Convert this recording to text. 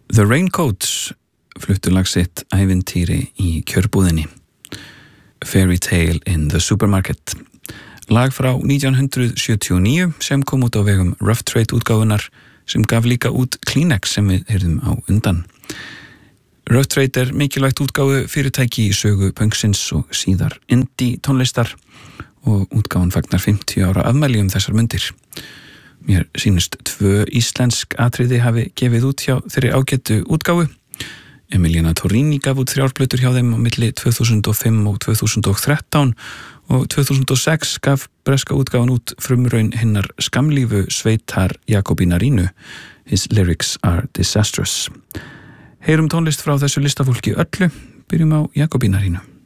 The Raincoats fluttu lag sitt ævintýri í kjörbúðinni. Fairy Tale in the Supermarket. Lag frá 1979 sem kom út á vegum Rough Trade útgáfunar sem gaf líka út Kleenex sem við heyrðum á undan. Rough Trade mikilvægt útgáfu fyrirtæki í sögu punksins og síðar indie tónlistar og útgáfan fagnar 50 ára afmæli þessar mundir. Mér sýnist 2 íslensk atriði hafi gefið út hjá þeirri ágætu útgáfu. Emiliana Torrini gaf út 3 plötur hjá þeim á milli 2005 og 2013 og 2006 gaf breska útgáfan út frumraun hinnar skamlífu sveitar Jakobínarínu. His lyrics are disastrous. Heyrum tónlist frá þessu listafólki öllu, byrjum á Jakobínarínu.